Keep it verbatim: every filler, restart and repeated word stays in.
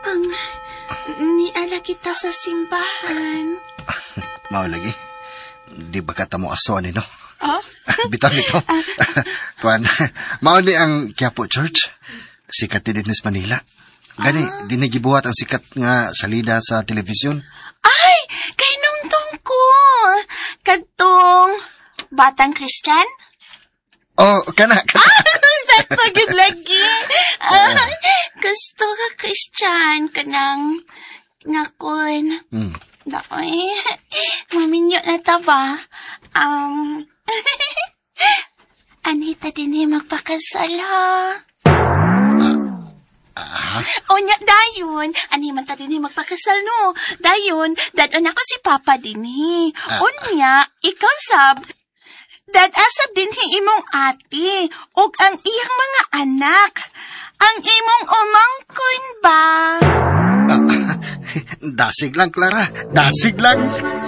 Ang niala kita sa simbahan. Mao lagi. Di ba kata mo aswan ni no? Oh? Bitaw bitaw. Kuan, mao ni ang Quiapo Church. Sikat din sa Manila. Gani, ah. di nagibuhat ang sikat nga salida sa telebisyon. Ay, kay nungtong ko. Kadtong Batang Christian? Oh, kana, kana. Ah, sakto gid lagi. Ah, gusto ka Christian kanang ngakon. Hmm. Daoy, maminyo na ta ba? Um, anita din eh magpakasal ha. Ah? O nya, dayon, ani man ta din eh magpakasal no. Dayon, dadon ako si Papa din eh. Ah. Unya, ikaw sab, dadasab din eh imong ate, ug ang iyang mga anak. Ang imong umangkon ba? Ah, dasig lang, Clara. Dasig lang.